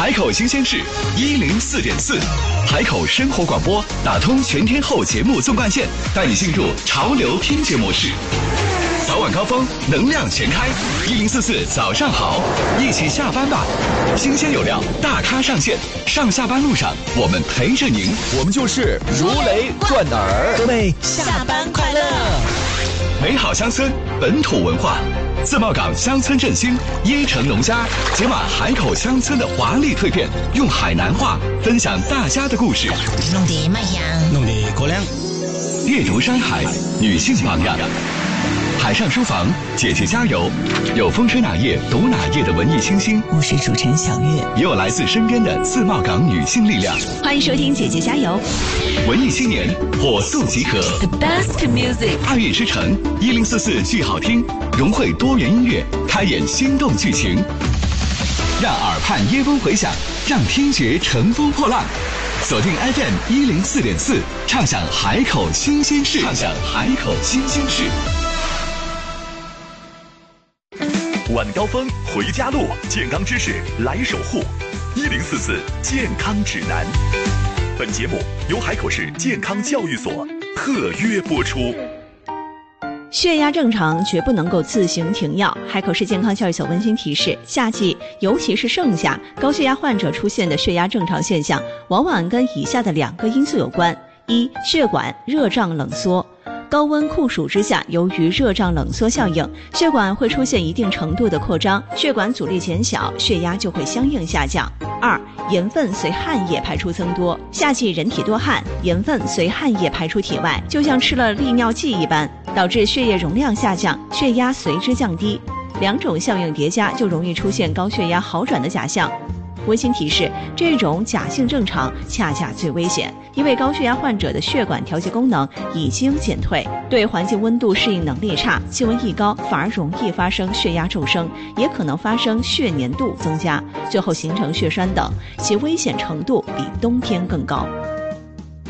海口新鲜事104.4，海口生活广播打通全天候节目纵贯线，带你进入潮流听觉模式。早晚高峰，能量全开，1044早上好，一起下班吧。新鲜有料，大咖上线，上下班路上我们陪着您， 我们就是如雷贯耳。 各位下班快乐！ 美好乡村，本土文化。自贸港乡村振兴，椰城农家解码海口乡村的华丽蜕变，用海南话分享大家的故事。 弄得卖香， 弄得过凉。 阅读山海，女性榜样。海上书房，姐姐加油！有风吹哪页读哪页的文艺清新， 我是主持人小月， 也有来自身边的自贸港女性力量。 欢迎收听姐姐加油！ 文艺青年火速集合 ，The best music， 爱乐之城1044剧好听，融汇多元音乐，开演心动剧情，让耳畔耶风回响，让听觉乘风破浪。锁定 FM 104.4，畅享海口新鲜事，畅享海口新鲜事。晚高峰回家路，健康知识来守护。1044健康指南。本节目由海口市健康教育所特约播出。 血压正常绝不能够自行停药。海口市健康教育所温馨提示：夏季，尤其是盛夏，高血压患者出现的血压正常现象，往往跟以下的2个因素有关：一、血管热胀冷缩。高温酷暑之下，由于热胀冷缩效应，血管会出现一定程度的扩张，血管阻力减小，血压就会相应下降。2、盐分随汗液排出增多。夏季人体多汗，盐分随汗液排出体外，就像吃了利尿剂一般，导致血液容量下降，血压随之降低。2种效应叠加，就容易出现高血压好转的假象。温馨提示：这种假性正常恰恰最危险，因为高血压患者的血管调节功能已经减退，对环境温度适应能力差，气温一高反而容易发生血压骤升，也可能发生血粘度增加，最后形成血栓等，其危险程度比冬天更高。